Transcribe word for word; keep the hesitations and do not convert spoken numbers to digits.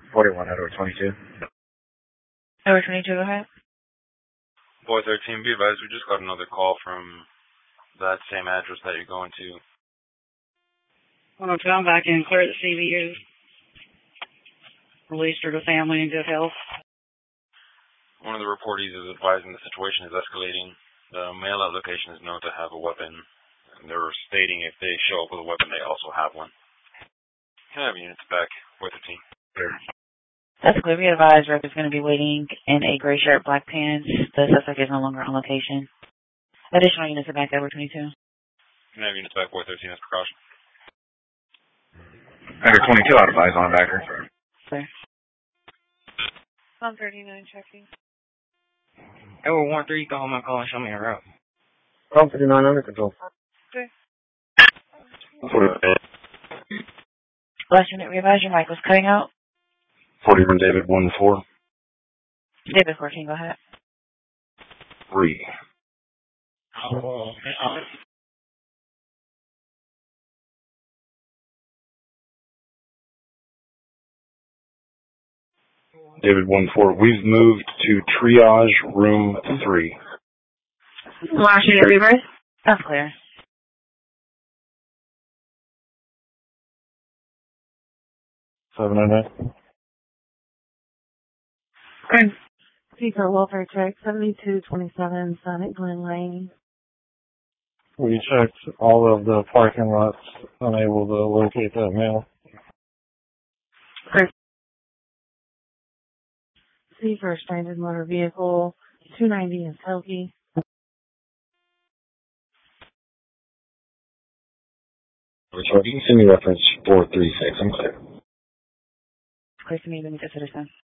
forty-one, Edward twenty-two. Edward twenty-two, go ahead. Boy thirteen, be advised, we just got another call from that same address that you're going to. Well, I'm come back and clear the C V U. Released her to family in good health. One of the reportees is advising the situation is escalating. The male location is known to have a weapon, and they're stating if they show up with a weapon, they also have one. Can I have units back? Boy thirteen. Clear. That's clear. Be advised, Rep is going to be waiting in a gray shirt, black pants. The suspect is no longer on location. Additional units are back, Edward twenty-two. Can I have units back? Boy thirteen as precaution. Edward twenty-two, out of eyes on backer. Clear. one thirty-nine checking. Edward one three, call my call and show me a route. one fifty-nine under control. Okay. Last unit, readvise, your mic was cutting out. forty-one David one four. David fourteen, go ahead. Three. Oh, David one four. We've moved to triage room three. Last unit, readvise. That's clear. seven oh nine. Okay. Speaker welfare check seventy-two twenty-seven Sonic Glen Lane. We checked all of the parking lots, unable to locate that male. Clear. C for a stranded motor vehicle. two ninety in Skokie. You can send me reference four three six. I'm clear. Clear to me, let me get citizen.